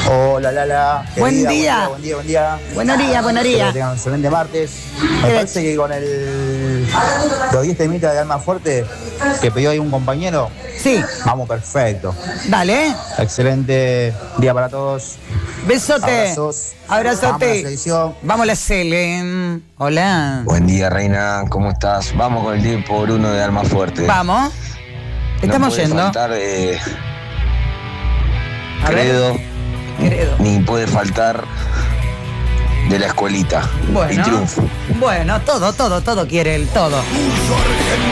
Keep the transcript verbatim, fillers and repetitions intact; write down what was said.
Hola, Lala. Buen Querida, día. Buen día, buen día. Buenos días, buenos Espero días. que tengan un excelente martes. Me Eh. parece que con el los diez temitas de Alma Fuerte que pidió ahí un compañero, Sí, vamos perfecto. dale. Excelente día para todos. Besote. Abrazos. Abrazote. Vamos a la selección. Vamos a la Sele. Hola. Buen día, Reina, ¿cómo estás? Vamos con el diez por uno de Alma Fuerte. Vamos. No Estamos puede yendo. faltar eh, A ver. Credo, Credo. ni puede faltar de la escuelita. Bueno. Y Triunfo. Bueno, todo, todo, todo quiere él, todo.